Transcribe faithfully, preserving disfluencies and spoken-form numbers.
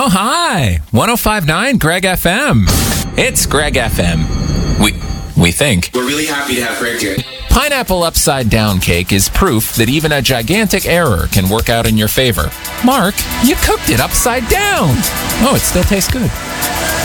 Oh, hi. one oh five point nine Greg F M. It's Greg F M. We, we think. We're really happy to have Greg here. Pineapple upside down cake is proof that even a gigantic error can work out in your favor. Mark, you cooked it upside down. Oh, it still tastes good.